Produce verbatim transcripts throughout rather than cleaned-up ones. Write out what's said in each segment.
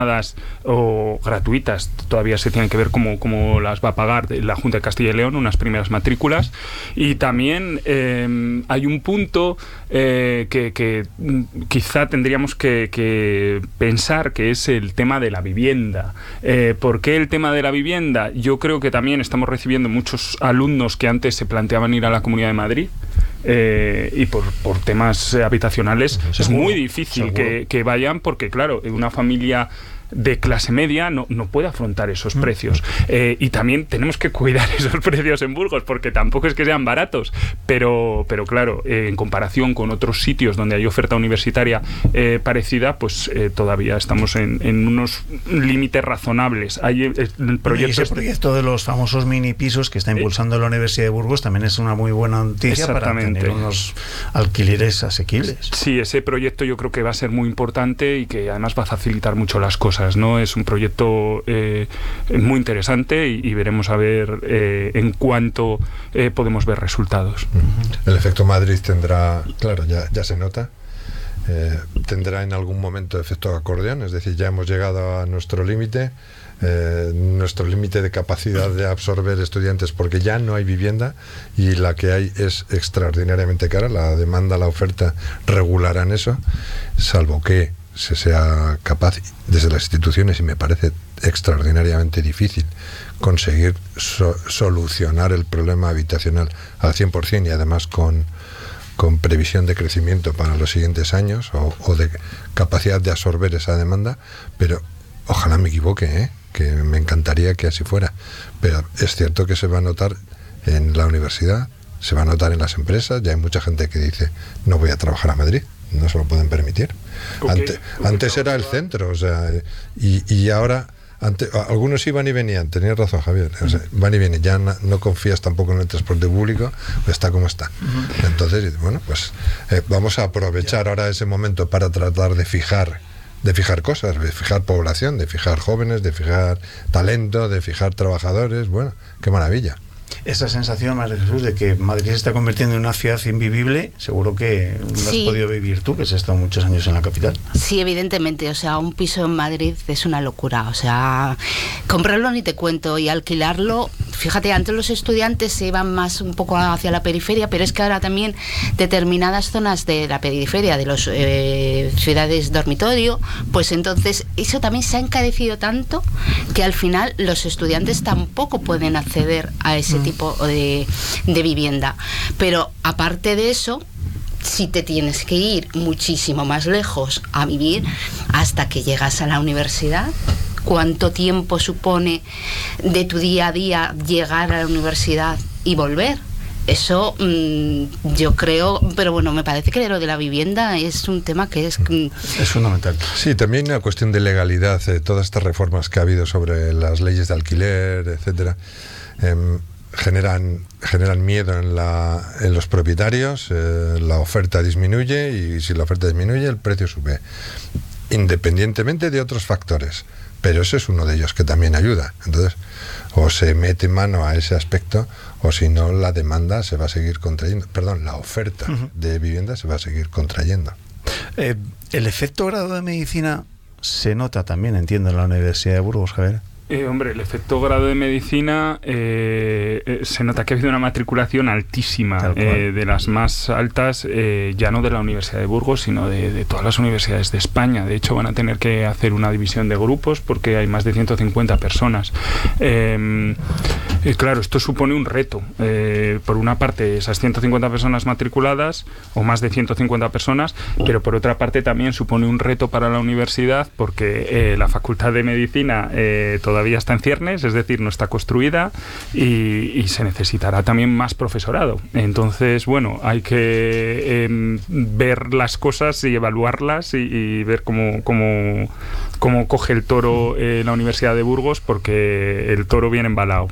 o gratuitas, todavía se tienen que ver cómo, cómo las va a pagar la Junta de Castilla y León, unas primeras matrículas. Y también eh, hay un punto eh, que, que quizá tendríamos que, que pensar, que es el tema de la vivienda. Eh, ¿Por qué el tema de la vivienda? Yo creo que también estamos recibiendo muchos alumnos que antes se planteaban ir a la Comunidad de Madrid. Eh, y por, por temas habitacionales seguro, es muy difícil que, que vayan, porque claro, una familia de clase media no, no puede afrontar esos mm. precios. Eh, y también tenemos que cuidar esos precios en Burgos, porque tampoco es que sean baratos, pero, pero claro, eh, en comparación con otros sitios donde hay oferta universitaria eh, parecida, pues eh, todavía estamos en, en unos límites razonables. Hay el, el proyecto, y ese este, proyecto de los famosos mini pisos que está impulsando eh, la Universidad de Burgos también es una muy buena noticia para tener unos alquileres asequibles. Sí, ese proyecto yo creo que va a ser muy importante y que además va a facilitar mucho las cosas, ¿no? Es un proyecto eh, muy interesante y, y veremos a ver eh, en cuánto eh, podemos ver resultados. El efecto Madrid tendrá, claro, ya, ya se nota, eh, tendrá en algún momento efecto acordeón, es decir, ya hemos llegado a nuestro límite, eh, nuestro límite de capacidad de absorber estudiantes, porque ya no hay vivienda y la que hay es extraordinariamente cara, la demanda, la oferta regularán eso, salvo que se sea capaz desde las instituciones, y me parece extraordinariamente difícil conseguir so- solucionar el problema habitacional al cien por ciento y además con, con previsión de crecimiento para los siguientes años o, o de capacidad de absorber esa demanda, pero ojalá me equivoque, ¿eh? Que me encantaría que así fuera, pero es cierto que se va a notar en la universidad, se va a notar en las empresas. Ya hay mucha gente que dice no voy a trabajar a Madrid, no se lo pueden permitir. Okay, Ante, okay, antes era el centro, o sea, y, y ahora ante, algunos iban y venían, tenías razón, Javier, o sea, van y vienen, ya no, no confías tampoco en el transporte público, pues está como está. Uh-huh. Entonces, bueno, pues eh, vamos a aprovechar ahora ese momento para tratar de fijar de fijar cosas, de fijar población, de fijar jóvenes, de fijar talento, de fijar trabajadores. Bueno, qué maravilla. Esa sensación, María Jesús, de que Madrid se está convirtiendo en una ciudad invivible, seguro que lo sí. has podido vivir tú, que has estado muchos años en la capital. Sí, evidentemente, o sea, un piso en Madrid es una locura, o sea, comprarlo ni te cuento, y alquilarlo, fíjate, antes los estudiantes se iban más un poco hacia la periferia, pero es que ahora también determinadas zonas de la periferia, de las eh, ciudades dormitorio, pues entonces eso también se ha encarecido tanto que al final los estudiantes tampoco pueden acceder a ese mm. tipo de, de vivienda. Pero aparte de eso, si te tienes que ir muchísimo más lejos a vivir hasta que llegas a la universidad, ¿cuánto tiempo supone de tu día a día llegar a la universidad y volver? Eso mmm, yo creo, pero bueno, me parece que lo de la vivienda es un tema que es... Es fundamental. Sí, también una cuestión de legalidad, eh, todas estas reformas que ha habido sobre las leyes de alquiler, etcétera, eh, generan generan miedo en la en los propietarios, eh, la oferta disminuye, y si la oferta disminuye el precio sube, independientemente de otros factores, pero ese es uno de ellos que también ayuda. Entonces, o se mete mano a ese aspecto, o si no, la demanda se va a seguir contrayendo, perdón, la oferta uh-huh. de vivienda se va a seguir contrayendo. Eh, el efecto grado de medicina se nota también, entiendo, en la Universidad de Burgos, Javier. Eh, hombre, el efecto grado de medicina eh, eh, se nota que ha habido una matriculación altísima, eh, de las más altas, eh, ya no de la Universidad de Burgos, sino de, de todas las universidades de España. De hecho, van a tener que hacer una división de grupos porque hay más de ciento cincuenta personas. Eh, eh, claro, esto supone un reto. Eh, por una parte, esas ciento cincuenta personas matriculadas, o más de ciento cincuenta personas, pero por otra parte también supone un reto para la universidad, porque eh, la Facultad de Medicina eh, todavía todavía está en ciernes, es decir, no está construida, y, y se necesitará también más profesorado. Entonces, bueno, hay que eh, ver las cosas y evaluarlas y, y ver cómo, cómo, cómo coge el toro eh, la Universidad de Burgos, porque el toro viene embalado.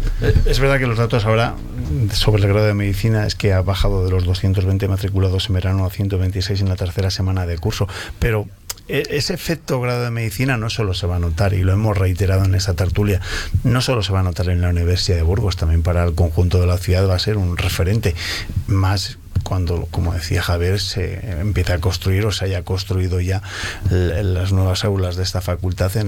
Es verdad que los datos ahora sobre el grado de medicina es que ha bajado de los doscientos veinte matriculados en verano a ciento veintiséis en la tercera semana de curso, pero ese efecto grado de medicina no solo se va a notar, y lo hemos reiterado en esta tertulia, no solo se va a notar en la Universidad de Burgos, también para el conjunto de la ciudad va a ser un referente, más cuando, como decía Javier, se empieza a construir o se haya construido ya las nuevas aulas de esta facultad en